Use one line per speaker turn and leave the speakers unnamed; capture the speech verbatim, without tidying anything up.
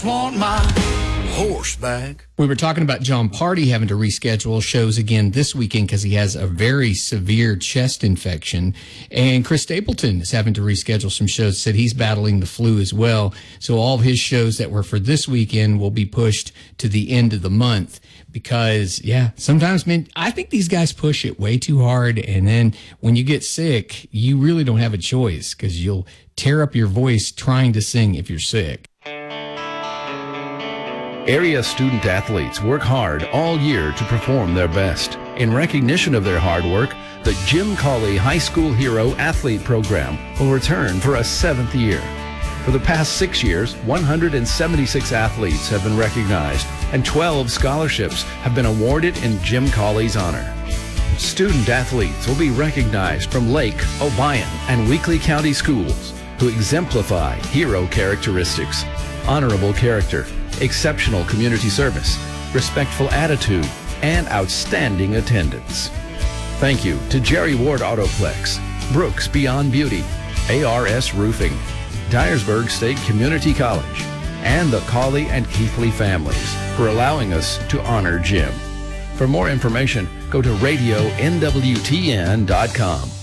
just want my horse back.
We were talking about John Party having to reschedule shows again this weekend because he has a very severe chest infection. And Chris Stapleton is having to reschedule some shows, said he's battling the flu as well. So all of his shows that were for this weekend will be pushed to the end of the month because, yeah, sometimes, man, I think these guys push it way too hard. And then when you get sick, you really don't have a choice because you'll tear up your voice trying to sing if you're sick.
Area student athletes work hard all year to perform their best. In recognition of their hard work, the Jim Cawley High School Hero Athlete Program will return for a seventh year. For the past six years, one hundred seventy-six athletes have been recognized and twelve scholarships have been awarded in Jim Cawley's honor. Student athletes will be recognized from Lake, Obion, and Weakley County schools who exemplify hero characteristics, honorable character, exceptional community service, respectful attitude, and outstanding attendance. Thank you to Jerry Ward Autoplex, Brooks Beyond Beauty, A R S Roofing, Dyersburg State Community College, and the Cawley and Keithley families for allowing us to honor Jim. For more information, go to radio N W T N dot com.